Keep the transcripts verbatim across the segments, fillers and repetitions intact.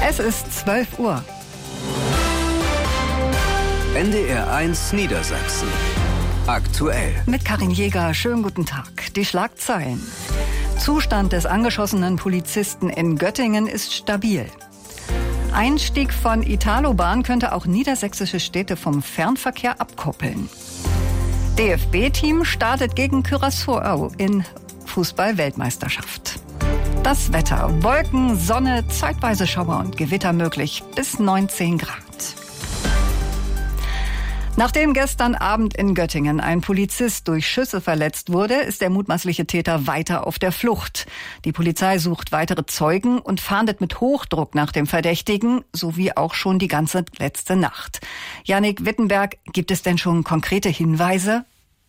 Es ist zwölf Uhr. N D R eins Niedersachsen. Aktuell. Mit Karin Jäger, schönen guten Tag. Die Schlagzeilen. Zustand des angeschossenen Polizisten in Göttingen ist stabil. Einstieg von Italobahn könnte auch niedersächsische Städte vom Fernverkehr abkoppeln. D F B-Team startet gegen Curaçao in Fußball-Weltmeisterschaft. Das Wetter. Wolken, Sonne, zeitweise Schauer und Gewitter möglich bis neunzehn Grad. Nachdem gestern Abend in Göttingen ein Polizist durch Schüsse verletzt wurde, ist der mutmaßliche Täter weiter auf der Flucht. Die Polizei sucht weitere Zeugen und fahndet mit Hochdruck nach dem Verdächtigen, sowie auch schon die ganze letzte Nacht. Jannik Wittenberg, gibt es denn schon konkrete Hinweise?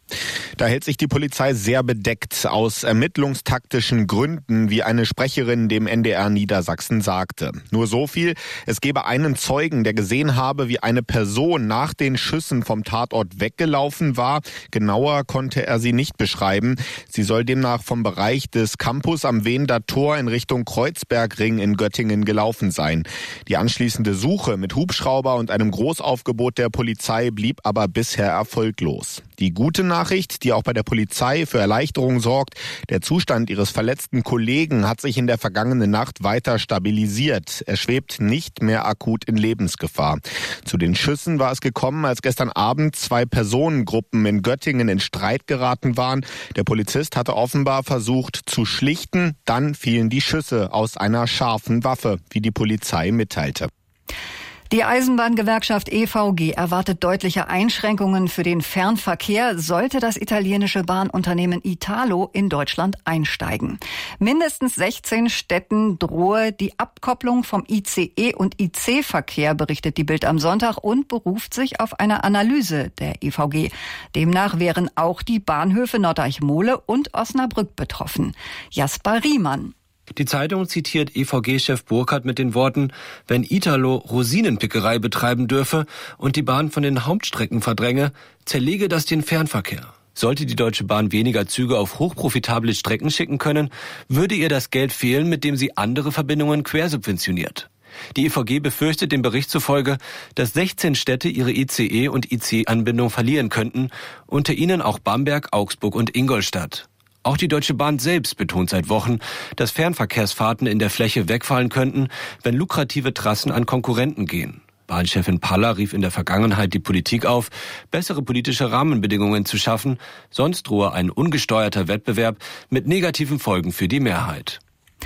Da hält sich die Polizei sehr bedeckt aus ermittlungstaktischen Gründen, wie eine Sprecherin dem N D R Niedersachsen sagte. Nur so viel: Es gebe einen Zeugen, der gesehen habe, wie eine Person nach den Schüssen vom Tatort weggelaufen war. Genauer konnte er sie nicht beschreiben. Sie soll demnach vom Bereich des Campus am Wehender Tor in Richtung Kreuzbergring in Göttingen gelaufen sein. Die anschließende Suche mit Hubschrauber und einem Großaufgebot der Polizei blieb aber bisher erfolglos. Die gute Nachricht, die auch bei der Polizei für Erleichterung sorgt: Der Zustand ihres verletzten Kollegen hat sich in der vergangenen Nacht weiter stabilisiert. Er schwebt nicht mehr akut in Lebensgefahr. Zu den Schüssen war es gekommen, als gestern Abend zwei Personengruppen in Göttingen in Streit geraten waren. Der Polizist hatte offenbar versucht zu schlichten. Dann fielen die Schüsse aus einer scharfen Waffe, wie die Polizei mitteilte. Die Eisenbahngewerkschaft E V G erwartet deutliche Einschränkungen für den Fernverkehr, sollte das italienische Bahnunternehmen Italo in Deutschland einsteigen. Mindestens sechzehn Städten drohe die Abkopplung vom I C E- und I C-Verkehr, berichtet die Bild am Sonntag und beruft sich auf eine Analyse der E V G. Demnach wären auch die Bahnhöfe Norddeich-Mohle und Osnabrück betroffen. Jasper Riemann. Die Zeitung zitiert E V G-Chef Burkhardt mit den Worten: Wenn Italo Rosinenpickerei betreiben dürfe und die Bahn von den Hauptstrecken verdränge, zerlege das den Fernverkehr. Sollte die Deutsche Bahn weniger Züge auf hochprofitable Strecken schicken können, würde ihr das Geld fehlen, mit dem sie andere Verbindungen quersubventioniert. Die E V G befürchtet dem Bericht zufolge, dass sechzehn Städte ihre I C E- und I C-Anbindung verlieren könnten, unter ihnen auch Bamberg, Augsburg und Ingolstadt. Auch die Deutsche Bahn selbst betont seit Wochen, dass Fernverkehrsfahrten in der Fläche wegfallen könnten, wenn lukrative Trassen an Konkurrenten gehen. Bahnchefin Paller rief in der Vergangenheit die Politik auf, bessere politische Rahmenbedingungen zu schaffen, sonst drohe ein ungesteuerter Wettbewerb mit negativen Folgen für die Mehrheit.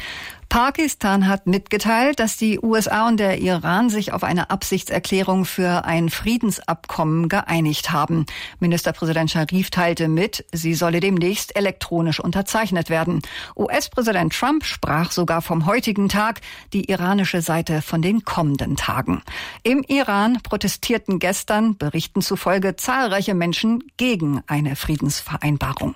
Pakistan hat mitgeteilt, dass die U S A und der Iran sich auf eine Absichtserklärung für ein Friedensabkommen geeinigt haben. Ministerpräsident Scharif teilte mit, sie solle demnächst elektronisch unterzeichnet werden. U S-Präsident Trump sprach sogar vom heutigen Tag, die iranische Seite von den kommenden Tagen. Im Iran protestierten gestern, Berichten zufolge, zahlreiche Menschen gegen eine Friedensvereinbarung.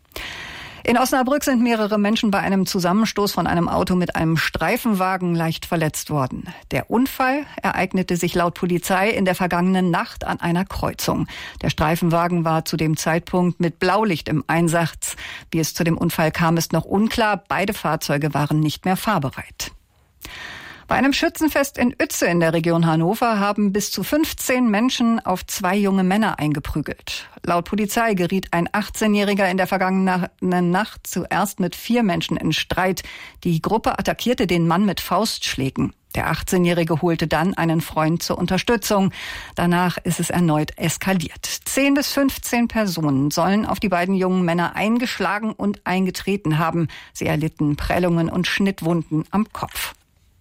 In Osnabrück sind mehrere Menschen bei einem Zusammenstoß von einem Auto mit einem Streifenwagen leicht verletzt worden. Der Unfall ereignete sich laut Polizei in der vergangenen Nacht an einer Kreuzung. Der Streifenwagen war zu dem Zeitpunkt mit Blaulicht im Einsatz. Wie es zu dem Unfall kam, ist noch unklar. Beide Fahrzeuge waren nicht mehr fahrbereit. Bei einem Schützenfest in Uetze in der Region Hannover haben bis zu fünfzehn Menschen auf zwei junge Männer eingeprügelt. Laut Polizei geriet ein achtzehnjähriger in der vergangenen Nacht zuerst mit vier Menschen in Streit. Die Gruppe attackierte den Mann mit Faustschlägen. Der achtzehnjährige holte dann einen Freund zur Unterstützung. Danach ist es erneut eskaliert. Zehn bis fünfzehn Personen sollen auf die beiden jungen Männer eingeschlagen und eingetreten haben. Sie erlitten Prellungen und Schnittwunden am Kopf.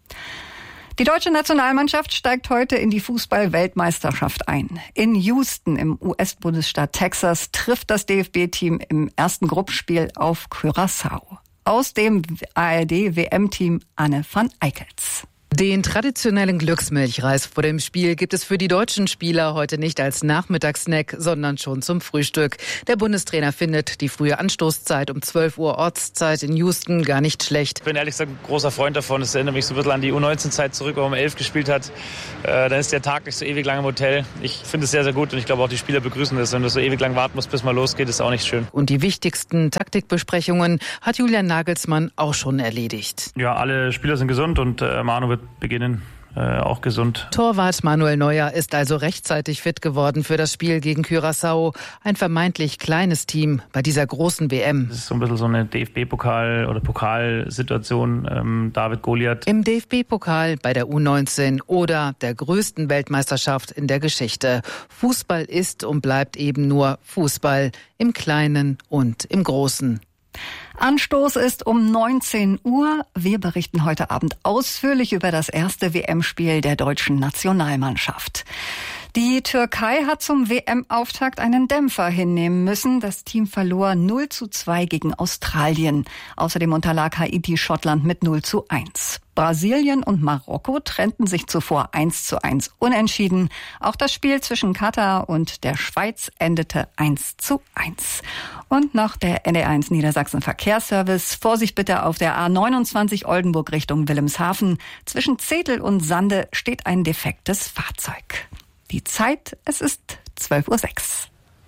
Die deutsche Nationalmannschaft steigt heute in die Fußball-Weltmeisterschaft ein. In Houston im U S-Bundesstaat Texas trifft das D F B-Team im ersten Gruppenspiel auf Curaçao. Aus dem A R D-W M-Team Anne van Eickels. Den traditionellen Glücksmilchreis vor dem Spiel gibt es für die deutschen Spieler heute nicht als Nachmittagssnack, sondern schon zum Frühstück. Der Bundestrainer findet die frühe Anstoßzeit um zwölf Uhr Ortszeit in Houston gar nicht schlecht. Ich bin ehrlich gesagt ein großer Freund davon. Es erinnert mich so ein bisschen an die U neunzehn Zeit zurück, wo man um elf gespielt hat. Äh, dann ist der Tag nicht so ewig lang im Hotel. Ich finde es sehr, sehr gut und ich glaube auch die Spieler begrüßen das. Wenn du so ewig lang warten musst, bis mal losgeht, ist auch nicht schön. Und die wichtigsten Taktikbesprechungen hat Julian Nagelsmann auch schon erledigt. Ja, alle Spieler sind gesund und äh, Manu wird beginnen äh, auch gesund. Torwart Manuel Neuer ist also rechtzeitig fit geworden für das Spiel gegen Curaçao. Ein vermeintlich kleines Team bei dieser großen W M. Das ist so ein bisschen so eine D F B-Pokal- oder Pokalsituation, ähm, David Goliath. Im D F B-Pokal, bei der U neunzehn oder der größten Weltmeisterschaft in der Geschichte. Fußball ist und bleibt eben nur Fußball im Kleinen und im Großen. Anstoß ist um neunzehn Uhr. Wir berichten heute Abend ausführlich über das erste W M-Spiel der deutschen Nationalmannschaft. Die Türkei hat zum W M-Auftakt einen Dämpfer hinnehmen müssen. Das Team verlor null zu zwei gegen Australien. Außerdem unterlag Haiti Schottland mit null zu eins. Brasilien und Marokko trennten sich zuvor eins zu eins unentschieden. Auch das Spiel zwischen Katar und der Schweiz endete eins zu eins. Und noch der N D R eins Niedersachsen Verkehrsservice. Vorsicht bitte auf der A neunundzwanzig Oldenburg Richtung Wilhelmshaven. Zwischen Zetel und Sande steht ein defektes Fahrzeug. Die Zeit, es ist zwölf Uhr sechs.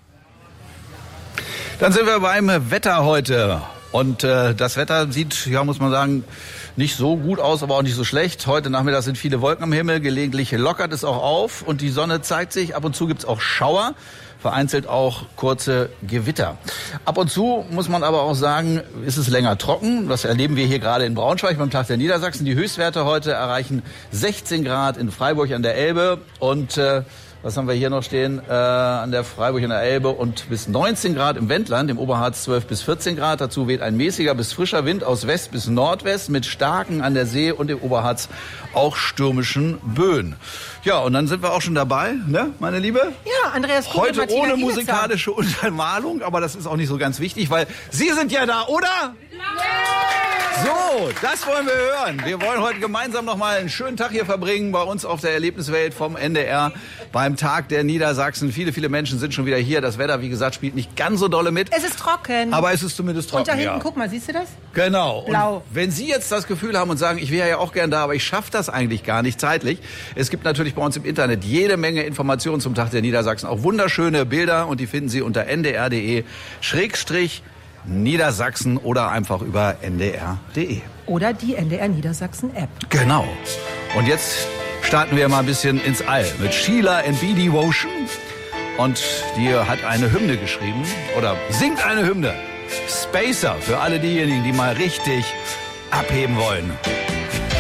Dann sind wir beim Wetter heute. Und äh, das Wetter sieht, ja, muss man sagen, nicht so gut aus, aber auch nicht so schlecht. Heute Nachmittag sind viele Wolken am Himmel, gelegentlich lockert es auch auf und die Sonne zeigt sich. Ab und zu gibt's auch Schauer, vereinzelt auch kurze Gewitter. Ab und zu muss man aber auch sagen, ist es länger trocken. Das erleben wir hier gerade in Braunschweig beim Tag der Niedersachsen. Die Höchstwerte heute erreichen sechzehn Grad in Freiburg an der Elbe und äh, was haben wir hier noch stehen? Äh, an der Freiburg an der Elbe und bis neunzehn Grad im Wendland, im Oberharz zwölf bis vierzehn Grad. Dazu weht ein mäßiger bis frischer Wind aus West bis Nordwest mit starken an der See und im Oberharz auch stürmischen Böen. Ja, und dann sind wir auch schon dabei, ne, meine Liebe? Ja, Andreas Kuhn Heute und Martina ohne Gielitzer. musikalische Untermalung, aber das ist auch nicht so ganz wichtig, weil Sie sind ja da, oder? So, das wollen wir hören. Wir wollen heute gemeinsam noch mal einen schönen Tag hier verbringen bei uns auf der Erlebniswelt vom N D R beim Tag der Niedersachsen. Viele, viele Menschen sind schon wieder hier. Das Wetter, wie gesagt, spielt nicht ganz so dolle mit. Es ist trocken. Aber es ist zumindest trocken, Und da hinten, ja. guck mal, siehst du das? Genau. Blau. Und wenn Sie jetzt das Gefühl haben und sagen, ich wäre ja auch gern da, aber ich schaffe das eigentlich gar nicht zeitlich. Es gibt natürlich bei uns im Internet jede Menge Informationen zum Tag der Niedersachsen. Auch wunderschöne Bilder und die finden Sie unter n d r punkt d e schrägstrich Niedersachsen oder einfach über n d r punkt d e. Oder die N D R Niedersachsen App. Genau. Und jetzt starten wir mal ein bisschen ins All mit Sheila and B Devotion. Und die hat eine Hymne geschrieben oder singt eine Hymne. Spacer für alle diejenigen, die mal richtig abheben wollen.